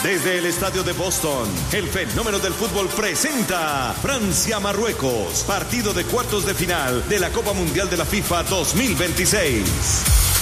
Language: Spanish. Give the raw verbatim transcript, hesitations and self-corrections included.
Desde el estadio de Boston, el fenómeno del fútbol presenta Francia-Marruecos, partido de cuartos de final de la Copa Mundial de la FIFA dos mil veintiséis.